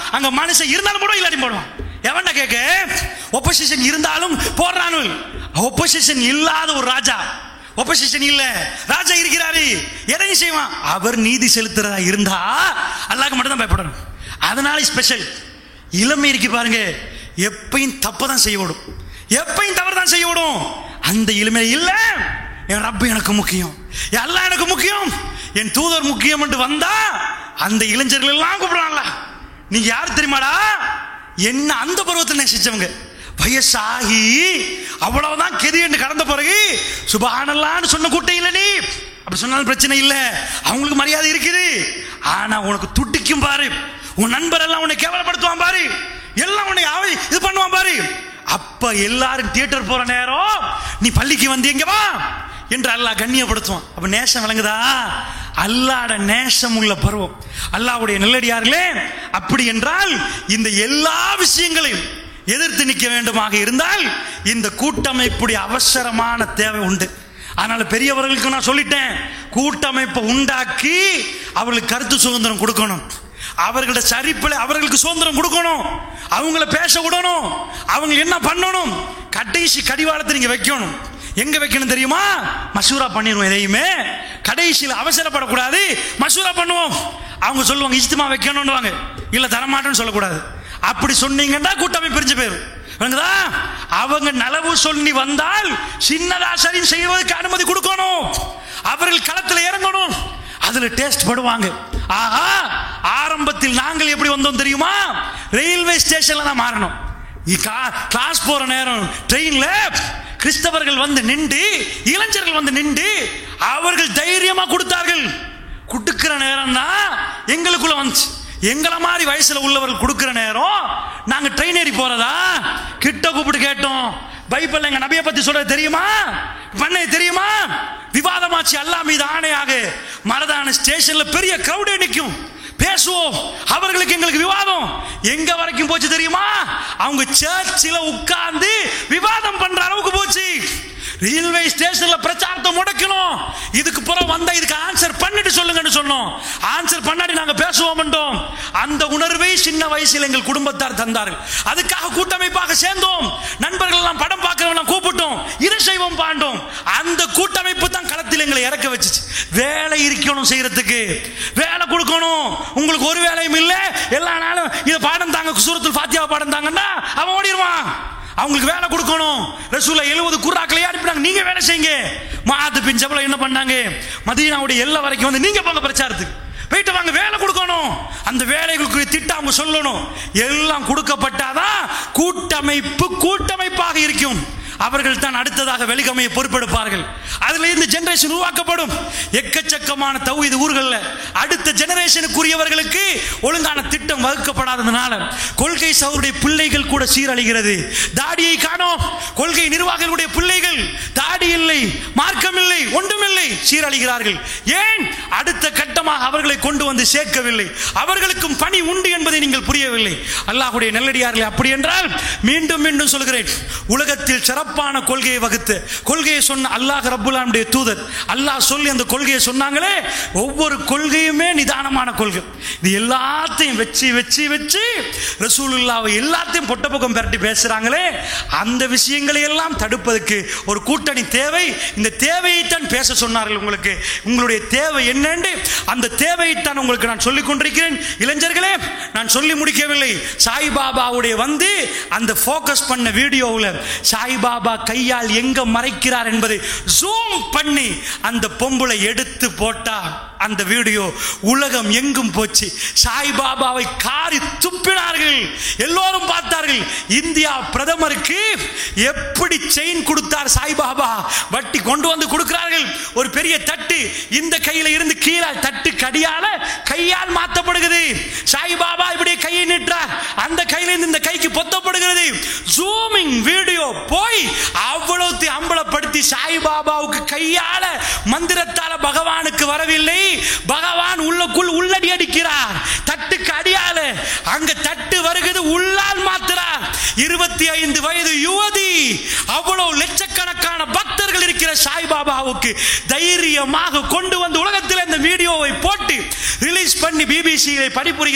அங்க மனுஷன் இருந்தாலும் கூட இல்லாட்டி போடுவான். எவன்டா கேட்க? ஒப்போசிஷன் இருந்தாலும் போடுறானு. ஒப்போசிஷன் இல்லாத ஒரு ராஜா, ஒப்போசிஷன் இல்ல, ராஜா இருக்கிறாரு, எதையும் செய்வான். அவர் நீதி செலுத்துறதா இருந்தா அல்லாஹ்க்கு மட்டும் தான் பயப்படணும். அதனால ஸ்பெஷல். இளமை இருக்கு பாருங்க, எப்பயும் தப்பதான் செய்ய விடும், எப்பயும் தவறு தான் செய்ய விடும். அந்த இளமை இல்ல, என் ரப்பு எனக்கு முக்கியம், எல்லாம் எனக்கு முக்கியம், என் தூதர் முக்கியம் என்று வந்தா அந்த இளைஞர்கள் எல்லாம் கூப்பிடுறாங்களா. நீங்க யார் தெரியுமாடா? என்ன அந்த பருவத்தில் நேசிச்சவங்க. வயசாகி அவ்வளவுதான் கெதி என்று கடந்த பிறகு சுபஹானல்லாஹ்னு சொன்ன கூட்டம் இல்ல. நீ அப்படி சொன்னாலும் பிரச்சனை இல்லை, அவங்களுக்கு மரியாதை இருக்குது. ஆனா உனக்கு துட்டிக்கும் பாரு, உன் நண்பர் எல்லாம் உன்னை கேவலப்படுத்துவான் பாரு, எல்லாம் உன்னை இது பண்ணுவான் பாரு. அப்ப எல்லாரும் தியேட்டர் போற நேரம் நீ பள்ளிக்கு வந்து எங்க வா என்று அல்லாஹ் கண்ணியப்படுத்துவான். அப்ப நேசம் விளங்குதா? அல்லாஹ்வுடைய நேசம் உள்ள பருவம். அல்லாஹ்வுடைய நல்லடியார்களே, அப்படி என்றால் இந்த எல்லா விஷயங்களையும் எதிர்த்து நிற்க வேண்டுமாக இருந்தால் இந்த கூட்டமைப்புடைய அவசரமான தேவை உண்டு. அதனால பெரியவர்களுக்கு நான் சொல்லிட்டேன், கூட்டமைப்பை உண்டாக்கி அவர்களுக்கு கருத்து சுதந்திரம் கொடுக்கணும், அவர்களோட சரிப்பில் அவர்களுக்கு சுதந்திரம் கொடுக்கணும், அவங்கள பேச விடணும், அவங்க என்ன பண்ணணும், கடைசி கடிவாளத்தை நீங்க வைக்கணும். எங்க வைக்கணும் தெரியுமா? மசூரா பண்ணிடுவோம். எதையுமே கடைசியில் அவசரப்படக்கூடாது, மசூரா பண்ணுவோம். அவங்க சொல்லுவாங்க இஜ்திமா வைக்கணும்னுவாங்க, இல்ல தரமாட்டேன்னு சொல்லக்கூடாது. அப்படி சொன்னீங்கன்னா கூட்டமை பிரிஞ்சு போயிடும். அவங்க நலவு சொல்லி வந்தால் சின்னதா சரி செய்வதற்கு அனுமதி கொடுக்கணும், அவர்கள் களத்தில் இறங்கணும், அதுல டேஸ்ட் படுவாங்க. ஆஹா, ஆரம்பத்தில் நாங்கள் எப்படி வந்தோம் தெரியுமா? ரயில்வே ஸ்டேஷன்ல தான் மாறணும். கிளாஸ் போற நேரம் ட்ரெயின்ல கிறிஸ்தவர்கள் வந்து நின்று, இளைஞர்கள் வந்து நின்று அவர்கள் தைரியமா கொடுத்தார்கள். கொடுக்கிற நேரம் தான் எங்களுக்குள்ள வந்துச்சு. எங்களை மாதிரி வயசுல உள்ளவர்கள் கொடுக்கிற நேரம் நாங்க ட்ரெயின் ஏறி போறதா கிட்ட கூப்பிட்டு கேட்டோம். பைபிள் எங்க நபியை பத்தி சொல்றது தெரியுமா? பண்ண தெரியுமா? விவாதமாச்சு. அல்லாஹ் மீது ஆணையாக மரதான ஸ்டேஷன்ல பெரிய கிரௌடே நிற்கும், பேசுவோம். அவர்களுக்கு எங்களுக்கு விவாதம் எங்க வரைக்கும் போச்சு தெரியுமா? அவங்க சர்ச்சில் உட்கார்ந்து விவாதம் பண்ற அளவுக்கு போச்சு. ரயில்வே ஸ்டேஷன்ல பிரச்சாரத்தை முடக்கணும். இதுக்கு புறம் வந்தா இதுக்கு ஆன்சர் பண்ணிட்டு சொல்லுங்கன்னு சொன்னோம். ஆன்சர் பண்ணாடி நாங்க பேசுவோம். அந்த உணர்வை சின்ன வயசில் எங்கள் குடும்பத்தார் தந்தார்கள். அதுக்காக கூட்டமைப்பாக சேர்ந்தோம். நண்பர்கள் எல்லாம் படம் பார்க்கிறவங்க கூப்பிட்டோம், இதை செய்வோம் பாண்டோம். அந்த கூட்டமைப்பு தான் களத்தில் எங்களை இறக்க வச்சுச்சு. வேலை இருக்கணும், செய்யறதுக்கு வேலை கொடுக்கணும். உங்களுக்கு ஒரு வேலையும் இல்லை, எல்லா நாளும் இதை பாடம் தாங்க, சூரத்துல் ஃபாத்திஹா பாடம் தாங்கன்னா அவன் ஓடிடுவான். அவங்களுக்கு வேலை கொடுக்கணும். ரசூலா 70 குர்ஆக்களை அனுப்பினாங்க, நீங்க வேலை செய்யுங்க. முஆத் பின் ஜபல் என்ன பண்ணாங்க? மதீனாவுடைய எல்லை வரைக்கும் வந்து நீங்க போங்க பிரச்சாரத்துக்கு, போயிட்டு வாங்க, வேலை கொடுக்கணும். அந்த வேலைகளுக்கு திட்டம் அவங்க சொல்லணும். எல்லாம் கொடுக்கப்பட்டாதான் கூட்டமைப்பு கூட்டமைப்பாக இருக்கும். அவர்கள் தான் அடுத்ததாக வெளிகமையை பொறுப்பெடுப்பார்கள். அதுல இருந்து ஜெனரேஷன் உருவாக்கப்படும். எக்கச்சக்கமான தௌஹீத் ஊர்களில் அடுத்த ஜெனரேஷனுக்குரியவர்களுக்கு ஒழுங்கான திட்டம் வகுக்கப்படாததுனால கொள்கை சகோதரருடைய பிள்ளைகள் கூட சீரழிகிறது. தாடியை காணோம், கொள்கை நிர்வாகிகளுடைய பிள்ளைகள் தாடி இல்லை, மார்க்கம் இல்லை, ஒன்றுமில்லை, சீரழிகிறார்கள். ஏன்? அடுத்த கட்டமாக அவர்களை கொண்டு வந்து சேர்க்கவில்லை. அவர்களுக்கும் பணி உண்டு என்பதை நீங்கள் புரியவில்லை. அல்லாஹ்வுடைய நல்லடியார்களே, அப்படி என்றால் மீண்டும் மீண்டும் சொல்கிறேன், உலகத்தில் சிறப்பான கொள்கையை வகுத்து கொள்கையை சொன்ன அல்லாஹ் ரப்புல் ஆலமீனுடைய தூதர் அல்லாஹ் சொல்லி அந்த கொள்கையை சொன்னாங்களே, ஒவ்வொரு கொள்கையுமே நிதானமான கொள்கை. இது எல்லாத்தையும் வச்சு வச்சு வச்சு ரசூலுல்லாஹ் எல்லாத்தையும் பொட்ட பக்கம் பரட்டி பேசுறாங்களே, அந்த விஷயங்களை எல்லாம் தடுப்பதற்கு ஒரு கூட்டணி தேவை. இந்த தேவையைத்தான் பேச சொன்னார்கள். உங்களுக்கு உங்களுடைய தேவை என்னன்னு அந்த தேவையைத்தான் உங்களுக்கு நான் சொல்லிக் கொண்டிருக்கிறேன். இளைஞர்களே, நான் சொல்லி முடிக்கவில்லை. சாய்பாபாவுடைய வந்து அந்த போக்கஸ் பண்ண வீடியோவில் சாய்பாபா கையால் எங்க மறைக்கிறார் என்பதை ஜூம் பண்ணி அந்த பொம்பளை எடுத்து போட்டா அந்த வீடியோ உலகம் எங்கும் போச்சு. சாய்பாபாவை காரி துப்பினார்கள், எல்லோரும் பார்த்தார்கள். இந்தியா பிரதமருக்கு எப்படி செயின் கொடுத்தார் சாய்பாபா, வட்டி கொண்டு வந்து கொடுக்கிறார்கள். ஒரு பெரிய தட்டு இந்த கையில இருந்து கீழே தட்டு கடியால கையால் மாற்றப்படுகிறது. சாய்பாபா இப்படி கையை நீட்டார், அந்த கையில இருந்து இந்த கைக்கு பொத்தப்படுகிறது. ஜூமிங் வீடியோ போய் அவ்வளவு அம்பலப்படுத்தி சாய்பாபாவுக்கு கையால மந்திரத்தால பகவானுக்கு வரவில்லை, பகவான் உள்ளுக்குள் உள்ளடி அடிக்கிறார். தட்டுக்கு அடியால அங்க தட்டு வருகிறது, உள்ளால் மாத்திரார். 25 வயது யுவதி, அவ்வளவு லட்சக்கணக்கான பக்தர்கள் இருக்கிற சாய்பாபாவுக்கு தைரியமாக கொண்டு வந்து உலகத்தில் இந்த வீடியோவை போட்டு ரிலீஸ் பண்ணி பிபிசியை படிப்புரிய